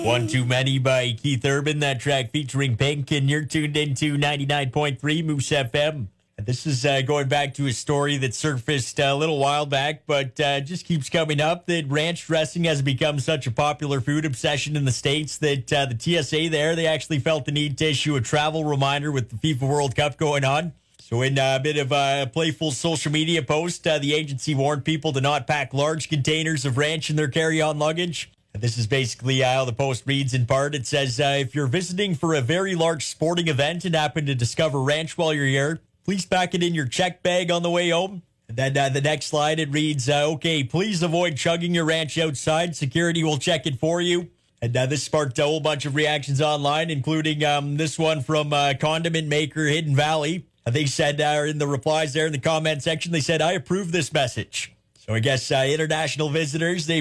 One Too Many by Keith Urban, that track featuring Pink, and you're tuned into 99.3 Moose FM. And this is going back to a story that surfaced a little while back, but just keeps coming up, that ranch dressing has become such a popular food obsession in the States that the TSA there, they actually felt the need to issue a travel reminder with the FIFA World Cup going on. So in a bit of a playful social media post, the agency warned people to not pack large containers of ranch in their carry-on luggage. And this is basically how the post reads in part. It says, if you're visiting for a very large sporting event and happen to discover ranch while you're here, please pack it in your check bag on the way home. And then the next slide, it reads, okay, please avoid chugging your ranch outside. Security will check it for you. And this sparked a whole bunch of reactions online, including this one from condiment maker Hidden Valley. They said in the replies there in the comment section, they said, I approve this message. So I guess international visitors, they